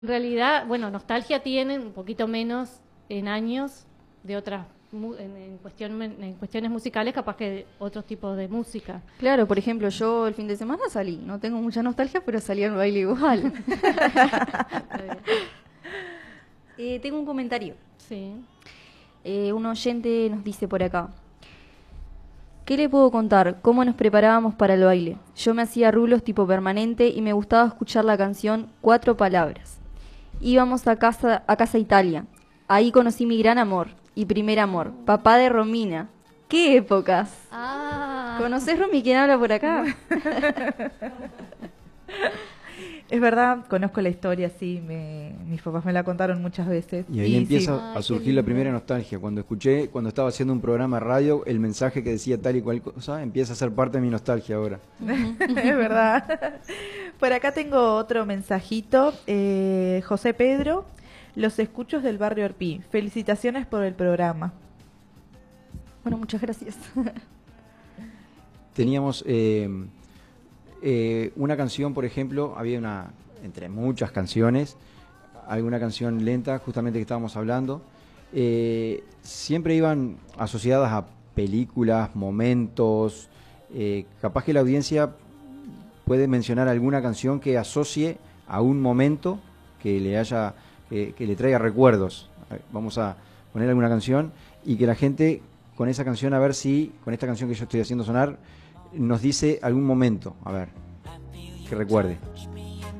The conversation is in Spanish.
En realidad, bueno, nostalgia tiene un poquito menos en años de otras, en cuestiones musicales, capaz que de otros tipos de música. Claro, por ejemplo, yo el fin de semana salí, no tengo mucha nostalgia, pero salí al baile igual. Está bien. Tengo un comentario. Sí. Un oyente nos dice por acá. ¿Qué le puedo contar? ¿Cómo nos preparábamos para el baile? Yo me hacía rulos tipo permanente y me gustaba escuchar la canción Cuatro Palabras. Íbamos a casa Italia. Ahí conocí mi gran amor y primer amor, papá de Romina. ¡Qué épocas! Ah, ¿Conocés, Romy, quién habla por acá? Es verdad, conozco la historia, sí, mis papás me la contaron muchas veces. Y ahí sí, empieza Ay, a qué surgir la lindo. primera nostalgia. Cuando escuché, cuando estaba haciendo un programa de radio, el mensaje que decía tal y cual cosa, empieza a ser parte de mi nostalgia ahora. es verdad. Por acá tengo otro mensajito. José Pedro, los escuchos del barrio Orpí. Felicitaciones por el programa. Bueno, muchas gracias. Teníamos una canción, por ejemplo, había una, entre muchas canciones, alguna canción lenta, justamente que estábamos hablando, siempre iban asociadas a películas, momentos, capaz que la audiencia puede mencionar alguna canción que asocie a un momento que le haya, que le traiga recuerdos. A ver, vamos a poner alguna canción y que la gente con esa canción, a ver si, con esta canción que yo estoy haciendo sonar, nos dice algún momento, a ver, que recuerde.